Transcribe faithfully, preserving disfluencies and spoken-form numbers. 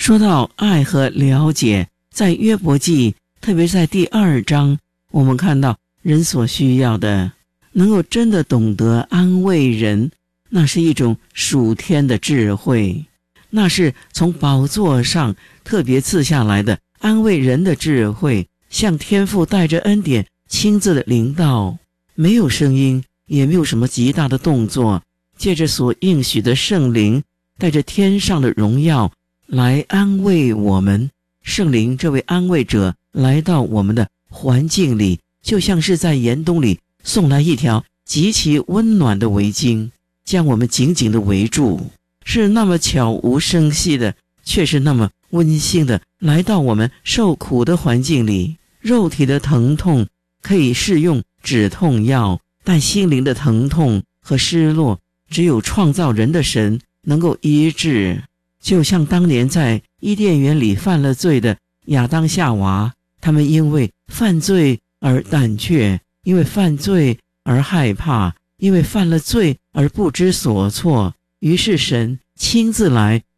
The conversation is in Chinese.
说到爱和了解，在约伯记，特别在第二章，我们看到人所需要的，能够真的懂得安慰人，那是一种属天的智慧，那是从宝座上特别赐下来的安慰人的智慧，向天父带着恩典亲自的临到，没有声音，也没有什么极大的动作，借着所应许的圣灵，带着天上的荣耀来安慰我们。圣灵这位安慰者来到我们的环境里，就像是在严冬里送来一条极其温暖的围巾，将我们紧紧地围住，是那么悄无声息的，却是那么温馨的来到我们受苦的环境里。肉体的疼痛可以试用止痛药，但心灵的疼痛和失落，只有创造人的神能够医治。就像当年在伊甸园里犯了罪的亚当夏娃，他们因为犯罪而胆怯，因为犯罪而害怕，因为犯了罪而不知所措，于是神亲自来